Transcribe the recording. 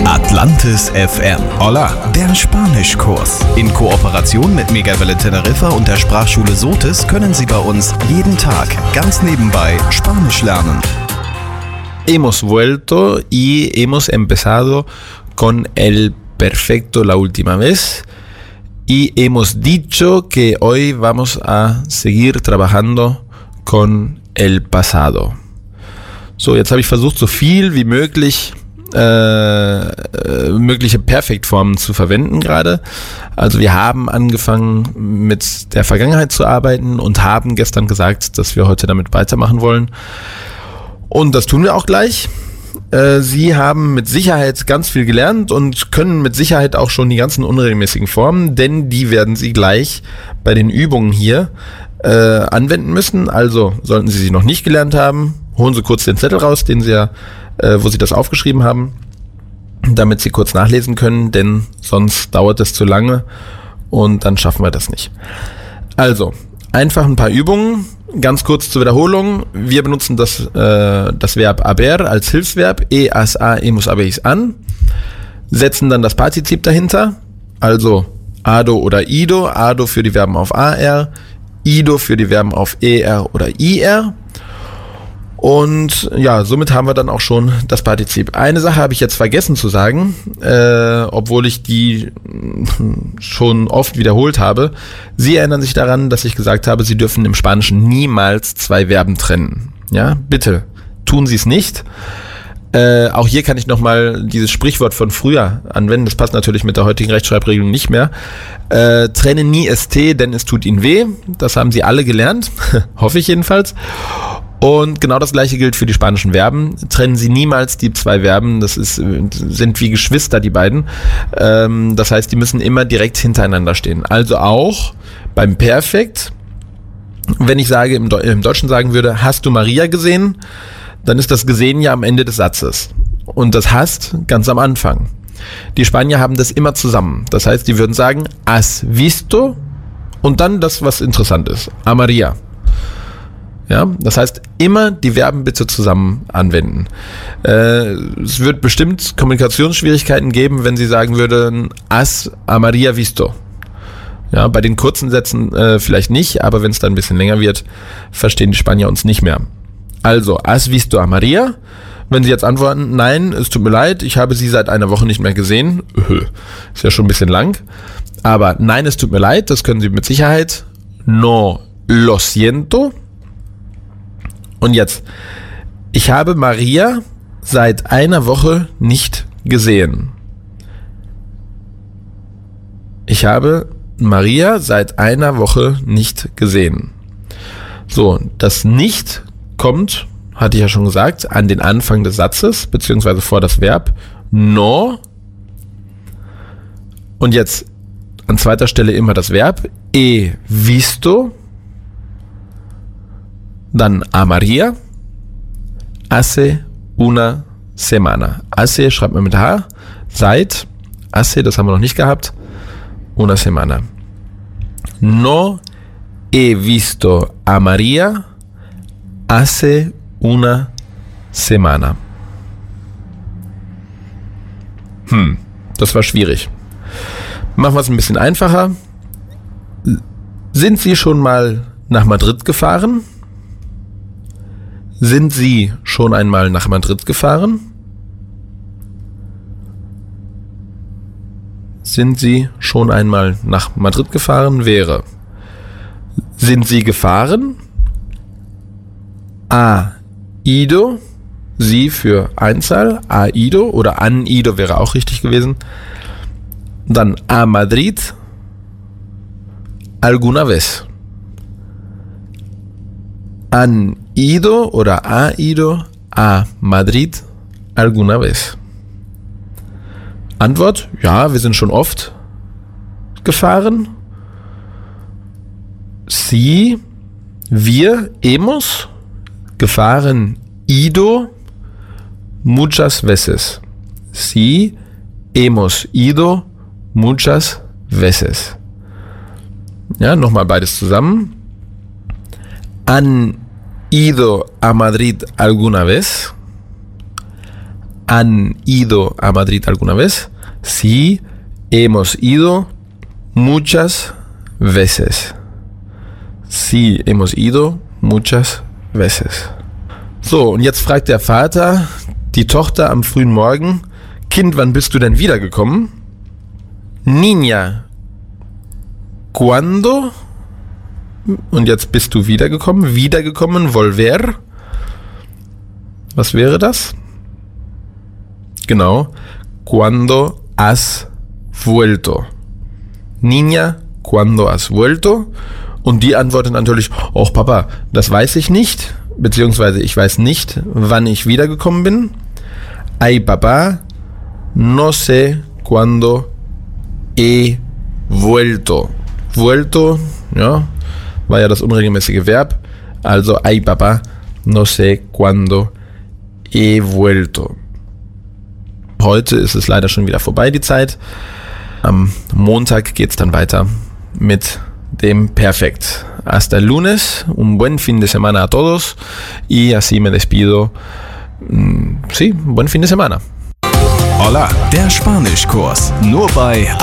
Atlantis FM. Hola, der Spanischkurs. In Kooperation mit Megawelle Teneriffa und der Sprachschule Sotis können Sie bei uns jeden Tag ganz nebenbei Spanisch lernen. Hemos vuelto y hemos empezado con el perfecto la última vez y hemos dicho que hoy vamos a seguir trabajando con el pasado. So, jetzt habe ich versucht, so viel wie möglich mögliche Perfektformen zu verwenden gerade. Also wir haben angefangen mit der Vergangenheit zu arbeiten und haben gestern gesagt, dass wir heute damit weitermachen wollen. Und das tun wir auch gleich. Sie haben mit Sicherheit ganz viel gelernt und können mit Sicherheit auch schon die ganzen unregelmäßigen Formen, denn die werden Sie gleich bei den Übungen hier anwenden müssen. Also sollten Sie sie noch nicht gelernt haben, holen Sie kurz den Zettel raus, den Sie wo Sie das aufgeschrieben haben, damit Sie kurz nachlesen können, denn sonst dauert es zu lange und dann schaffen wir das nicht. Also, einfach ein paar Übungen, ganz kurz zur Wiederholung. Wir benutzen das Verb haber als Hilfsverb, has, hemos, habéis an, setzen dann das Partizip dahinter, also ado oder ido, ado für die Verben auf ar, ido für die Verben auf er oder ir. Und ja, somit haben wir dann auch schon das Partizip. Eine Sache habe ich jetzt vergessen zu sagen, obwohl ich die schon oft wiederholt habe. Sie erinnern sich daran, dass ich gesagt habe, Sie dürfen im Spanischen niemals zwei Verben trennen. Ja, bitte, tun Sie es nicht. Auch hier kann ich nochmal dieses Sprichwort von früher anwenden. Das passt natürlich mit der heutigen Rechtschreibregelung nicht mehr. Trennen nie ST, denn es tut Ihnen weh. Das haben Sie alle gelernt, hoffe ich jedenfalls. Und genau das gleiche gilt für die spanischen Verben. Trennen Sie niemals die zwei Verben, sind wie Geschwister, die beiden. Das heißt, die müssen immer direkt hintereinander stehen. Also auch beim Perfekt, wenn ich sage, im Deutschen sagen würde, hast du Maria gesehen? Dann ist das gesehen ja am Ende des Satzes. Und das hast ganz am Anfang. Die Spanier haben das immer zusammen. Das heißt, die würden sagen, has visto? Und dann das, was interessant ist. A Maria. Ja, das heißt, immer die Verben bitte zusammen anwenden. Es wird bestimmt Kommunikationsschwierigkeiten geben, wenn Sie sagen würden, has a Maria visto. Ja, bei den kurzen Sätzen vielleicht nicht, aber wenn es dann ein bisschen länger wird, verstehen die Spanier uns nicht mehr. Also, has visto a Maria? Wenn Sie jetzt antworten, nein, es tut mir leid, ich habe sie seit einer Woche nicht mehr gesehen. Ist ja schon ein bisschen lang. Aber nein, es tut mir leid, das können Sie mit Sicherheit. No lo siento. Und jetzt, ich habe Maria seit einer Woche nicht gesehen. Ich habe Maria seit einer Woche nicht gesehen. So, das nicht kommt, hatte ich ja schon gesagt, an den Anfang des Satzes, beziehungsweise vor das Verb no. Und jetzt an zweiter Stelle immer das Verb he visto. Dann a Maria, hace una semana. Hace schreibt man mit H, seit, hace, das haben wir noch nicht gehabt, una semana. No he visto a Maria hace una semana. Das war schwierig. Machen wir es ein bisschen einfacher. Sind Sie schon mal nach Madrid gefahren? Sind Sie schon einmal nach Madrid gefahren? Sind Sie schon einmal nach Madrid gefahren? Wäre: Sind Sie gefahren? A ido, Sie für Einzahl, a ido oder an ido wäre auch richtig gewesen. Dann a Madrid alguna vez. Han ido oder ha ido a Madrid alguna vez? Antwort: Ja, wir sind schon oft gefahren. Sí, wir hemos gefahren ido muchas veces. Sí, hemos ido muchas veces. Ja, nochmal beides zusammen. Han ido a Madrid alguna vez? han ido a Madrid alguna vez? Sí, hemos ido muchas veces. Sí, hemos ido muchas veces. So, und jetzt fragt der Vater die Tochter am frühen Morgen, Kind, wann bist du denn wiedergekommen? Niña, ¿cuándo? Und jetzt bist du wiedergekommen. Wiedergekommen, volver. Was wäre das? Genau. ¿Cuándo has vuelto? Niña, ¿cuándo has vuelto? Und die antwortet natürlich, oh Papa, das weiß ich nicht. Beziehungsweise ich weiß nicht, wann ich wiedergekommen bin. Ay papá, no sé cuándo he vuelto. Vuelto, ja, war ja das unregelmäßige Verb. Also, ay papá, no sé cuándo he vuelto. Heute ist es leider schon wieder vorbei, die Zeit. Am Montag geht's dann weiter mit dem Perfekt. Hasta el lunes, un buen fin de semana a todos y así me despido. Sí, buen fin de semana. Hola, der Spanischkurs. Nur bei